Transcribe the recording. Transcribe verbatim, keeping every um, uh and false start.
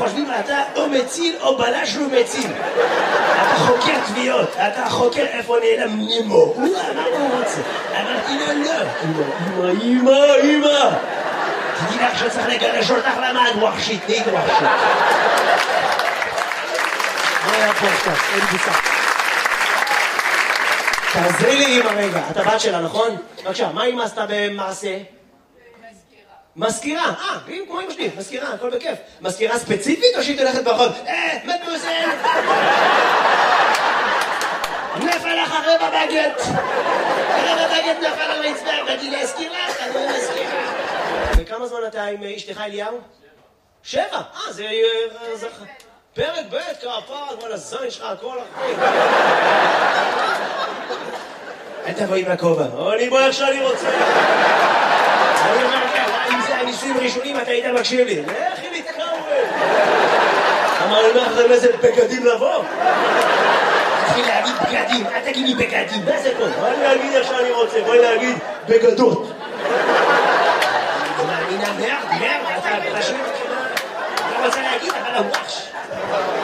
חושבים אתה או מציל או בלש לא מציל. אתה חוקר תביעות, אתה חוקר איפה נעלם נימו. מה הוא רוצה? אמרתי לו לא. אמא, אמא, אמא. תדעי לך שצריך לגרש אותך למה את ווחשית, נהיית ווחשית. מה היה פה עכשיו? אין בוסה. תעזרי לי אמא רגע, את הבת שלה, נכון? בבקשה, מה אמא עשתה במעשה? מזכירה, אה, כמו אמא שלי, מזכירה, הכל בכיף. מזכירה ספציפית או שהיא תלכת ברחוב? אה, מדמוזל! נפל לך רבע בגט! רבע בגט נפל על רצפה, באתי להזכיר לך, אני מזכירה. וכמה זמן אתה עם אשתך אליהו? שבע, אה, זה... פרק ב' כפר, כל הזין שלך, הכל אחרי. אל תבואי מהכובע, אני בוא איך שאני רוצה. אני אומר לך, אם זה הניסויים הראשונים, אתה היית מקשיב לי. לכי להתקרב. אמר לי, מה אחרי איזה בגדים לבוא? תתחיל להגיד בגדים, אל תגיד לי בגדים, מה זה פה? בואי להגיד איך שאני רוצה, בואי להגיד בגדות. אני נמר, נמר, אתה פשוט... אני רוצה להגיד, אבל הוואש.